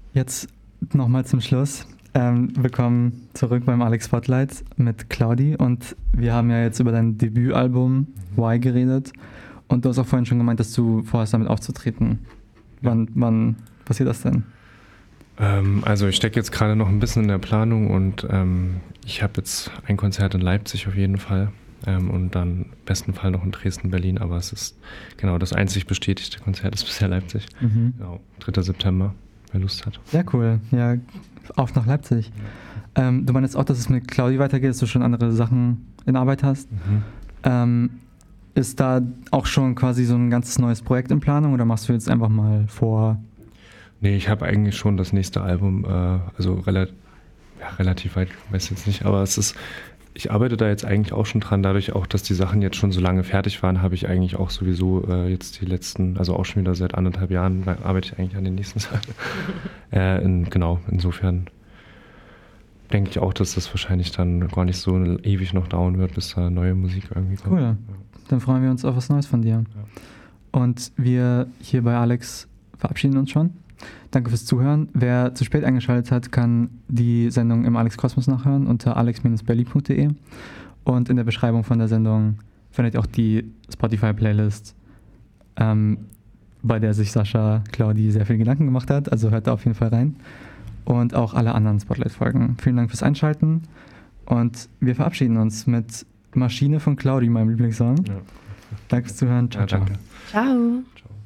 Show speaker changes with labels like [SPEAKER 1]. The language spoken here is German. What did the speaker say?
[SPEAKER 1] Jetzt nochmal zum Schluss. Willkommen zurück beim Alex Spotlight mit Claudi und wir haben ja jetzt über dein Debütalbum Why geredet und du hast auch vorhin schon gemeint, dass du vorhast, damit aufzutreten. Wann passiert das denn?
[SPEAKER 2] Also ich stecke jetzt gerade noch ein bisschen in der Planung und ich habe jetzt ein Konzert in Leipzig auf jeden Fall und dann im besten Fall noch in Dresden, Berlin, aber es ist genau das einzig bestätigte Konzert ist bisher Leipzig. Genau, 3. September, wer Lust hat.
[SPEAKER 1] Sehr cool, ja, auf nach Leipzig. Du meinst auch, dass es mit Claudi weitergeht, dass du schon andere Sachen in Arbeit hast. Ist da auch schon quasi so ein ganzes neues Projekt in Planung oder machst du jetzt einfach mal vor?
[SPEAKER 2] Nee, ich habe eigentlich schon das nächste Album, also relativ weit, weiß jetzt nicht, aber ich arbeite da jetzt eigentlich auch schon dran, dadurch auch, dass die Sachen jetzt schon so lange fertig waren, habe ich eigentlich auch sowieso jetzt die letzten, also auch schon wieder seit 1,5 Jahren arbeite ich eigentlich an den nächsten Sachen. Genau, insofern denke ich auch, dass das wahrscheinlich dann gar nicht so ewig noch dauern wird, bis da neue Musik irgendwie kommt.
[SPEAKER 1] Cool, dann freuen wir uns auf was Neues von dir. Ja. Und wir hier bei Alex verabschieden uns schon. Danke fürs Zuhören. Wer zu spät eingeschaltet hat, kann die Sendung im Alex Kosmos nachhören unter alex-berlin.de und in der Beschreibung von der Sendung findet ihr auch die Spotify-Playlist, bei der sich Sascha Claudi sehr viel Gedanken gemacht hat, also hört da auf jeden Fall rein und auch alle anderen Spotlight-Folgen. Vielen Dank fürs Einschalten und wir verabschieden uns mit Maschine von Claudi, meinem Lieblingssong. Ja. Danke fürs Zuhören. Ciao,
[SPEAKER 2] ja, danke.
[SPEAKER 1] Ciao.
[SPEAKER 3] Ciao.